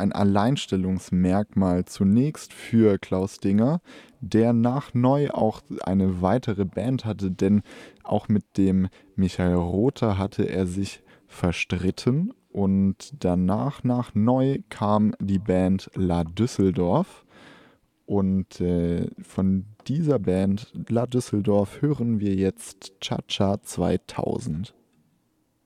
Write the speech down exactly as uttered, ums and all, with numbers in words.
ein Alleinstellungsmerkmal zunächst für Klaus Dinger, der nach Neu auch eine weitere Band hatte, denn auch mit dem Michael Rother hatte er sich verstritten und danach nach Neu kam die Band La Düsseldorf und äh, von dieser Band La Düsseldorf hören wir jetzt Cha-Cha zweitausend.